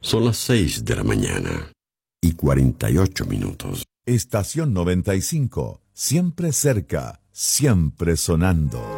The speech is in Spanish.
Son las 6 de la mañana y 48 minutos. Estación 95, siempre cerca, siempre sonando.